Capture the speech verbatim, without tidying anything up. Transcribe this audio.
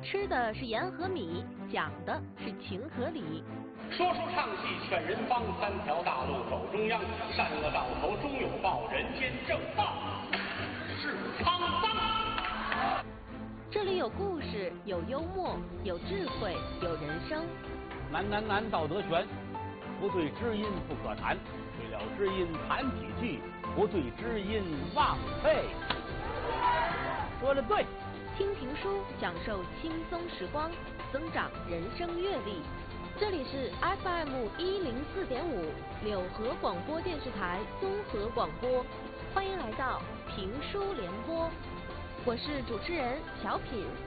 吃的是盐和米，讲的是情和理。 说书唱戏劝人方，三条大路走中央，善恶到头终有报，人间正道是沧桑。 这里有故事，有幽默，有智慧，有人生。 难难难，道德悬，不对知音不可谈，对了知音谈几句，不对知音枉费。说的对。 听评书，享受轻松时光，增长人生阅历。这里是 F M 一零四点五柳河广播电视台综合广播，欢迎来到评书联播，我是主持人小品。